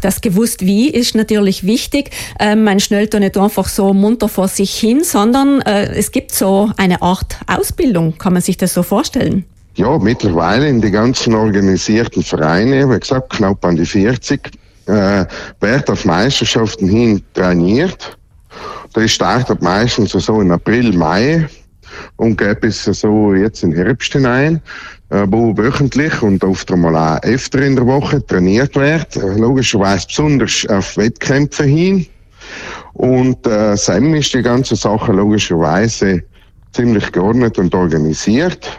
das gewusst wie ist natürlich wichtig. Man schnellt da nicht einfach so munter vor sich hin, sondern es gibt so eine Art Ausbildung. Kann man sich das so vorstellen? Ja, mittlerweile in die ganzen organisierten Vereine, wie gesagt, knapp an die 40, wird auf Meisterschaften hin trainiert. Das startet meistens so in April, Mai und geht bis so jetzt in den Herbst hinein, wo wöchentlich und oft einmal auch öfter in der Woche trainiert wird. Logischerweise besonders auf Wettkämpfe hin. Und Sam ist die ganze Sache logischerweise ziemlich geordnet und organisiert.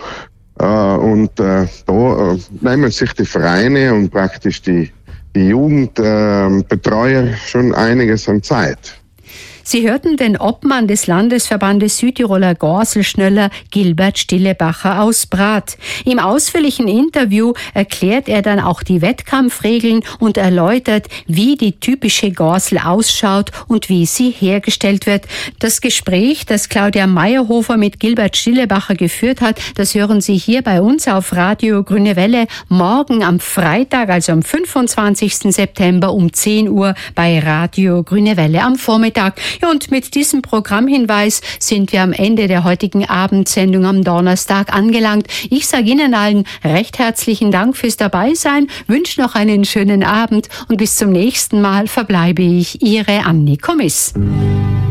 Da nehmen sich die Vereine und praktisch die Jugendbetreuer schon einiges an Zeit. Sie hörten den Obmann des Landesverbandes Südtiroler Gorselschnöller, Gilbert Stillebacher aus Brath. Im ausführlichen Interview erklärt er dann auch die Wettkampfregeln und erläutert, wie die typische Gorsel ausschaut und wie sie hergestellt wird. Das Gespräch, das Claudia Meyerhofer mit Gilbert Stillebacher geführt hat, das hören Sie hier bei uns auf Radio Grüne Welle morgen am Freitag, also am 25. September um 10 Uhr bei Radio Grüne Welle am Vormittag. Ja, und mit diesem Programmhinweis sind wir am Ende der heutigen Abendsendung am Donnerstag angelangt. Ich sage Ihnen allen recht herzlichen Dank fürs Dabeisein, wünsche noch einen schönen Abend und bis zum nächsten Mal verbleibe ich Ihre Anni Kommiss.